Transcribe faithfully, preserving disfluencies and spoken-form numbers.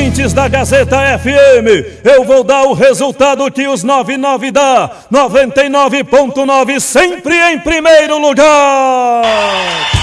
ouvintes da Gazeta F M, eu vou dar o resultado que os noventa e nove dá. noventa e nove ponto nove sempre em primeiro lugar.